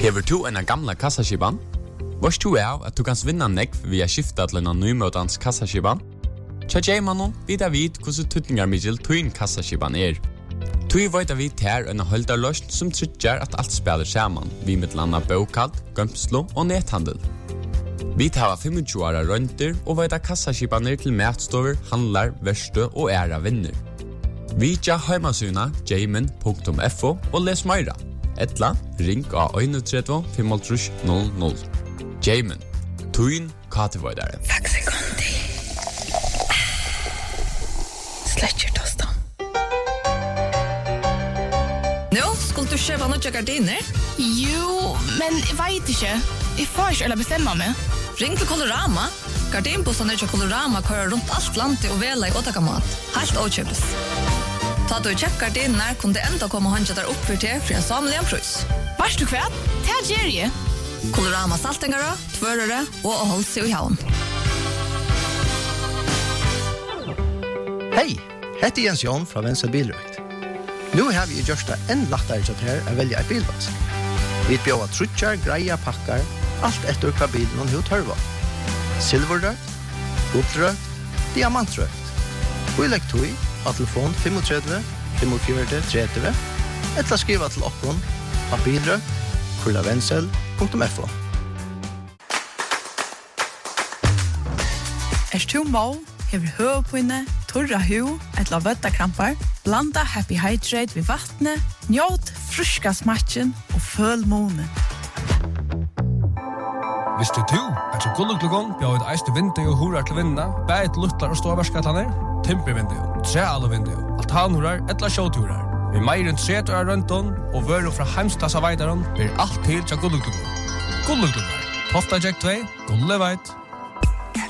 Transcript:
Hever du en gamla kassaskiban? Varst du av at du kan vinna nekv via skifta til en nymøtans kassaskiban? Tja Jaymanon vidar vid hvordan tutningarmidjel tuin kassaskiban Tui veit vi ter en holdarløst som tryggjar at alt spiller saman, vi med landa bokald, gømslo og nethandel. Vi tar 25 åra rønter og veit kassaskibaner til matstover, handlar, verstø og æra vinner. Vi tja heimasuna jayman.fo og les meira. Etla, ring av 31 500. Jayman, tuin katevoidare. Takk sekundi. Sletcher tostan. Nå, skulle du kjøpe noen gardiner? Jo, men jeg vet ikke. Jeg får ikke eller bestemme meg. Ring til Colorama. Gardinbussene til Colorama kører rundt alt landet og vela i åtakamat. Helt åkjøpes. Ta du kjøpt gardiner, kunne det enda komme håndja der opp for til en samlig pris. Varst du hva? Det er Jerry. Colorama saltingere, tvørere og holdt seg i havn. Hei, heter Jens Jon fra Venstre Bilrøkt. Nu har vi gjort det enn lettere til her å velge en bilvask. Vi bjør trutjar, greia, pakkar, alt etter hva bilen og tørva. Silverrøkt, guldrøkt, diamantrøkt. Vi legger tog av telefon 35 45 30 eller skriva til okkon av bilrøkt@vensel.fo. Tu må, hever høvpinne, torra hu, etla vøttakrampar, blanda Happy Hydrate ved vattnet, njåt fruska smatchen og føl måne. Visste du at så gulluklugon bjør et eiste vindu og horar til vinna, bæt luttlar og ståvarskatlaner, timpervindu, trealevindu, altanhorar, etla sjåturar. Vi meir enn 30 år rundt og vøru fra heimstassa veidaron blir alt til til gulluklugon. Gulluklugon, Tofta Jack 2, Gulleveit.